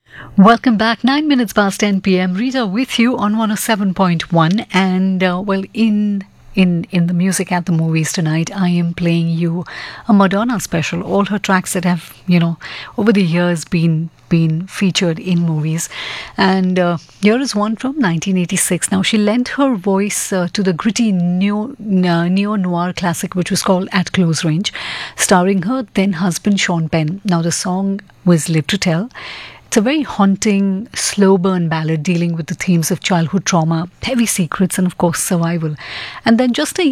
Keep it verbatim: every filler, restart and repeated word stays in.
Welcome back. Nine minutes past ten p m. Rita with you on one oh seven point one. And, uh, well, in. In, in the music at the movies tonight, I am playing you a Madonna special. All her tracks that have, you know, over the years been been featured in movies. And uh, here is one from nineteen eighty-six. Now, she lent her voice uh, to the gritty neo, uh, neo-noir classic, which was called At Close Range, starring her then husband Sean Penn. Now, the song was Live to Tell. It's a very haunting, slow burn ballad dealing with the themes of childhood trauma, heavy secrets, and of course, survival. And then just a